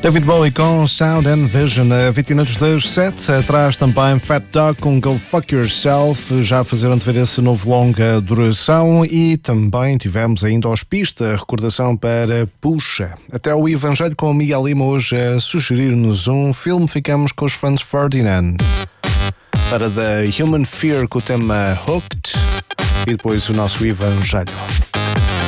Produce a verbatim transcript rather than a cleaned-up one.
David Bowie com Sound and Vision, a vinte minutos das sete. Atrás também Fat Dog com Go Fuck Yourself, já a fazer antever esse novo longa duração. E também tivemos ainda aos pista a recordação para Puxa. Até o Evangelho com o Miguel Lima hoje a sugerir-nos um filme. Ficamos com os Franz Ferdinand para The Human Fear com o tema Hooked e depois o nosso Evangelho.